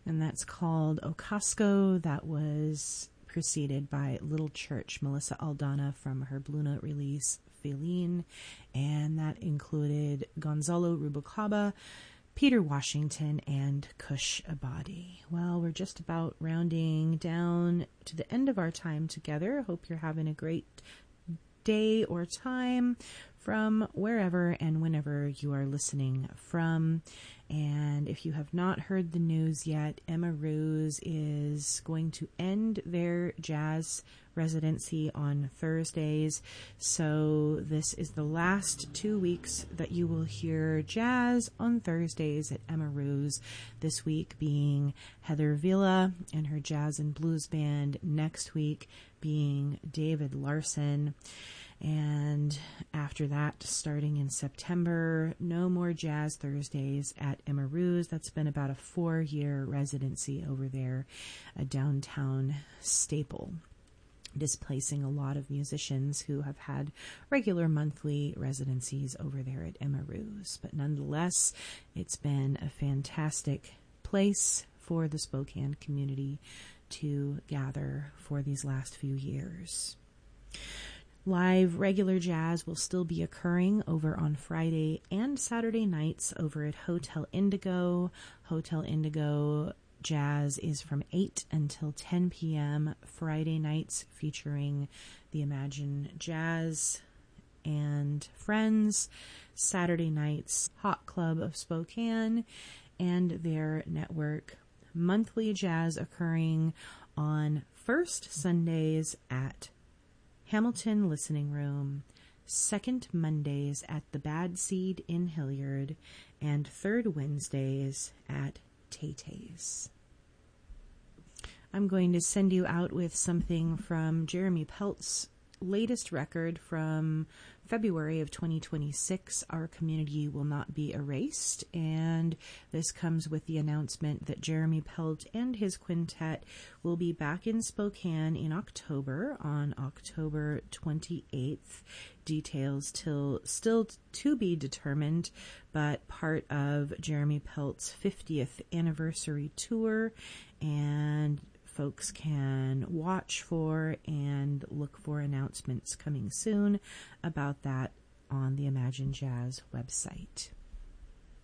and that's called Ocasco. That was preceded by Little Church, Melissa Aldana, from her Blue Note release, Feline, and that included Gonzalo Rubalcaba, Peter Washington, and Kush Abadi. Well, we're just about rounding down to the end of our time together. Hope you're having a great day or time from wherever and whenever you are listening from. And if you have not heard the news yet, Emma Ruse is going to end their jazz residency on Thursdays. So this is the last 2 weeks that you will hear jazz on Thursdays at Emma Ruse. This week being Heather Villa and her jazz and blues band. Next week being David Larson. And after that, starting in September, no more Jazz Thursdays at Emma Ruse. That's been about a 4-year residency over there, a downtown staple, displacing a lot of musicians who have had regular monthly residencies over there at Emma Ruse. But nonetheless, it's been a fantastic place for the Spokane community to gather for these last few years. Live regular jazz will still be occurring over on Friday and Saturday nights over at Hotel Indigo. Hotel Indigo jazz is from 8 until 10 p.m. Friday nights featuring the Imagine Jazz and Friends. Saturday nights, Hot Club of Spokane and their network. Monthly jazz occurring on first Sundays at Hamilton Listening Room, second Mondays at the Bad Seed in Hilliard, and third Wednesdays at Tay-Tay's. I'm going to send you out with something from Jeremy Pelt's latest record from February of 2026, Our Community Will Not Be Erased, and this comes with the announcement that Jeremy Pelt and his quintet will be back in Spokane in October, on October 28th. Details still to be determined, but part of Jeremy Pelt's 50th anniversary tour, and folks can watch for and look for announcements coming soon about that on the Imagine Jazz website.